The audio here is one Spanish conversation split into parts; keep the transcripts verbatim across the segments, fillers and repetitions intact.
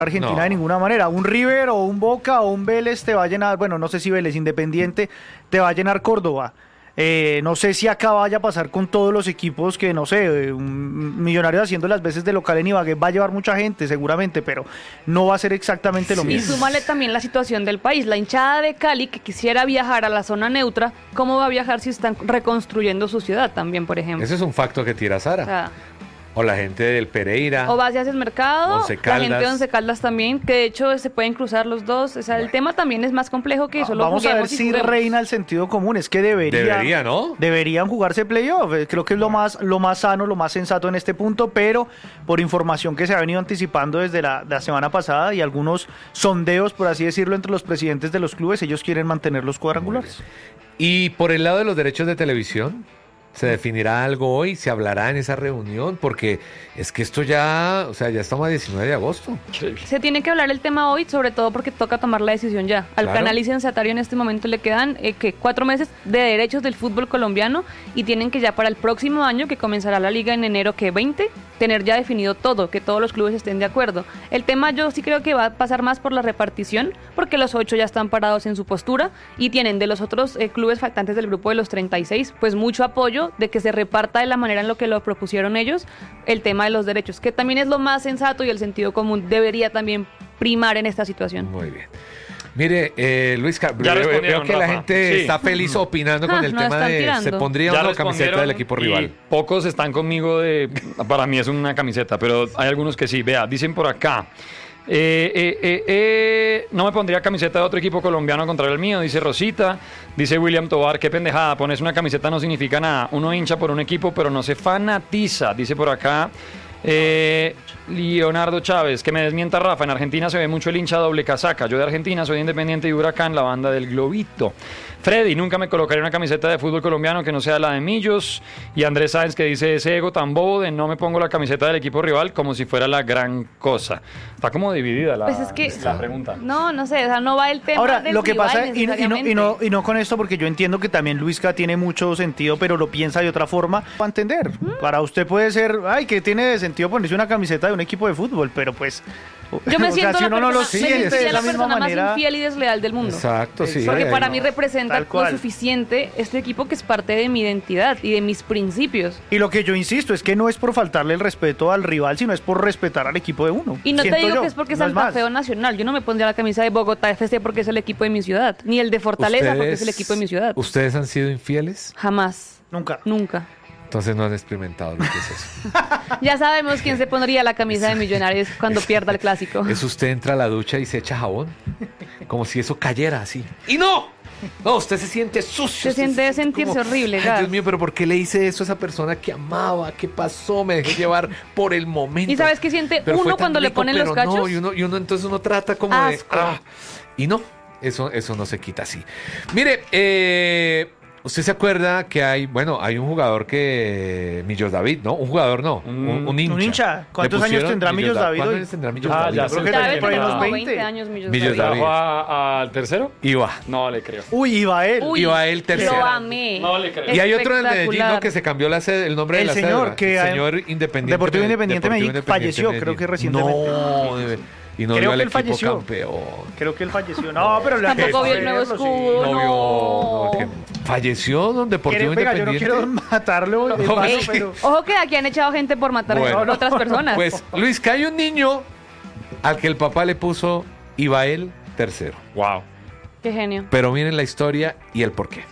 Argentina No. de ninguna manera. Un River o un Boca o un Vélez te va a llenar, bueno, no sé si Vélez, Independiente, te va a llenar Córdoba. Eh, no sé si acá vaya a pasar con todos los equipos que, no sé, un Millonarios haciendo las veces de local en Ibagué va a llevar mucha gente seguramente, pero no va a ser exactamente lo Sí. Y mismo. súmale también la situación del país. La hinchada de Cali que quisiera viajar a la zona neutra, ¿cómo va a viajar si están reconstruyendo su ciudad también, por ejemplo? Ese es un facto que tira Sara. O sea, O la gente del Pereira. o vas y haces mercado, Once la Caldas. gente de Once Caldas también, que de hecho se pueden cruzar los dos. O sea, el tema también es más complejo que solo Vamos a ver juguemos y si juguemos. reina el sentido común. Es que debería, Debería, ¿no? deberían jugarse playoff. Eh, Creo que es lo más, lo más sano, lo más sensato en este punto, pero por información que se ha venido anticipando desde la, la semana pasada y algunos sondeos, por así decirlo, entre los presidentes de los clubes, ellos quieren mantener los cuadrangulares. Y por el lado de los derechos de televisión, ¿se definirá algo hoy? ¿Se hablará en esa reunión? Porque es que esto ya, o sea, ya estamos a diecinueve de agosto. Se tiene que hablar el tema hoy, sobre todo porque toca tomar la decisión ya. Al Claro. canal licenciatario en este momento le quedan eh, que cuatro meses de derechos del fútbol colombiano y tienen que ya para el próximo año, que comenzará la liga en enero que veinte, tener ya definido todo, que todos los clubes estén de acuerdo. El tema yo sí creo que va a pasar más por la repartición, porque los ocho ya están parados en su postura y tienen de los otros eh, clubes faltantes del grupo de los treinta y seis, pues mucho apoyo de que se reparta de la manera en lo que lo propusieron ellos el tema de los derechos, que también es lo más sensato y el sentido común debería también primar en esta situación. Muy bien. Mire, eh, Luis, Car- Ya veo, respondieron, veo que la Rafa. gente Sí. está feliz opinando con Ah, el no tema están de tirando. se pondría Ya una camiseta respondieron del equipo rival. y pocos están conmigo de... Para mí es una camiseta, pero hay algunos que sí. Vea, dicen por acá... Eh, eh, eh, eh, no me pondría camiseta de otro equipo colombiano contra el mío, dice Rosita. Dice William Tobar, qué pendejada, pones una camiseta no significa nada. Uno hincha por un equipo pero no se fanatiza, dice por acá eh, Leonardo Chávez, que me desmienta Rafa. En Argentina se ve mucho el hincha doble casaca. Yo de Argentina soy Independiente y Huracán, la banda del Globito. Freddy, nunca me colocaré una camiseta de fútbol colombiano que no sea la de Millos. Y Andrés Sáenz, que dice ese ego tan bobo de no me pongo la camiseta del equipo rival como si fuera la gran cosa. Está como dividida la, Pues es que- la pregunta. No, no sé, o sea, no va el tema Ahora, del lo que rival pasa, y, y no, y, no, necesariamente. y no con esto, porque yo entiendo que también Luisca tiene mucho sentido, pero lo piensa de otra forma, va a entender. Para usted puede ser, ay, que tiene sentido ponerse una camiseta de un equipo de fútbol, pero pues... Yo me o sea, siento si la uno no lo persona, me siente sentiría de la la misma persona manera... más infiel y desleal del mundo. Exacto, sí. Porque Ay, para no. mí representa Tal lo cual. suficiente este equipo que es parte de mi identidad y de mis principios. Y lo que yo insisto es que no es por faltarle el respeto al rival, sino es por respetar al equipo de uno. Y no te Siento digo yo, que es porque es no Santa más. Fe o Nacional. Yo no me pondría la camisa de Bogotá F C porque es el equipo de mi ciudad. Ni el de Fortaleza porque es el equipo de mi ciudad. ¿Ustedes han sido infieles? Jamás. Nunca. Nunca. Entonces no han experimentado lo que es eso. Ya sabemos quién se pondría la camisa de Millonarios cuando pierda el clásico. Es usted entra a la ducha y se echa jabón. Como si eso cayera así. ¡Y no! No, usted se siente sucio. Se usted siente sentirse horrible, Ay, Gar. Dios mío, pero ¿por qué le hice eso a esa persona que amaba? ¿Qué pasó? Me dejé llevar por el momento. ¿Y sabes qué siente Pero fue uno tan cuando le rico, ponen los pero no, cachos? y uno, y uno entonces uno trata como Asco. de... ah, y no, eso, eso no se quita así. Mire, eh... ¿usted se acuerda que hay, bueno, hay un jugador que... Millos David, ¿no? Un jugador no, un, un hincha. Un hincha. ¿Cuántos Le años pusieron tendrá Millos David ¿Cuántos hoy? años tendrá Millos Ah, David? ya Yo creo sé. que Ya tendrá debe por ahí tener unos como veinte. veinte años Millos Millos David. David. ¿Bajó a- al tercero? Iba. No le creo. Uy, iba él. Uy, Iba él tercero. Lo amé. No le creo. Y hay otro en Medellín, ¿no? Espectacular. Que se cambió la sede, el nombre de El la señor cédula. que el hay- señor Independiente Deportivo Medellín- Independiente Medellín Independiente falleció, Medellín. creo que recientemente. No, debe- y no Creo vio al que él equipo falleció. campeón. Creo que él falleció. No, pero le Tampoco vio el nuevo verlo, sí. escudo. No no. vio. no, que falleció don Deportivo Quiere- venga, yo no Independiente. quiero matarlo, de No, paso, ey. pero... Ojo que aquí han echado gente por matar Bueno. a otras personas. Pues Luis, que hay un niño al que el papá le puso Ibael tercero. Wow. Qué genio. Pero miren la historia y el porqué.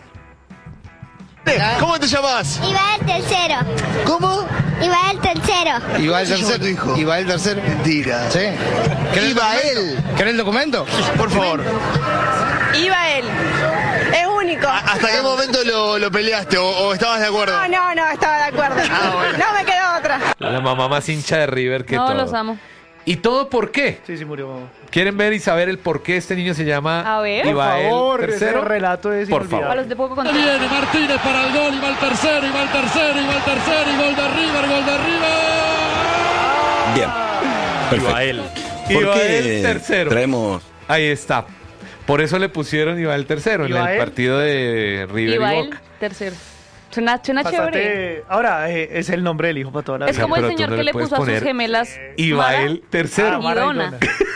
¿Cómo te llamas? Iba el tercero. ¿Cómo? Iba el tercero. Iba el tercer hijo. Iba el tercer. Mentira. Sí. Iba él. ¿Querés el documento? Por favor. Iba él. Es único. ¿Hasta qué momento lo, lo peleaste o, o estabas de acuerdo? No, no, no, estaba de acuerdo. Ah, bueno. No me quedó otra. La mamá más hincha de River que No, todo. los amo. ¿Y todo por qué? Sí, sí murió. ¿Quieren ver y saber el por qué este niño se llama A ver. Por Ibael favor, tercero? ese relato es Por A inolvidable. los de poco contacto. Viene Martínez para el gol, y va el tercero, y va el tercero, y va el tercero, y gol de River, gol de River. Bien. Perfecto. Ibael. ¿Por Ibael qué tercero. traemos Ahí está. Por eso le pusieron Ibael tercero en el Ibael. partido de River Iba y él, Boca. tercero. Suena, suena chévere. Bastante... Ahora, eh, es el nombre del hijo para toda la Es vida. como el pero tú señor no que le le puedes puso a sus poner gemelas Ibael tercero. Ah, Mara y Dona. Dona.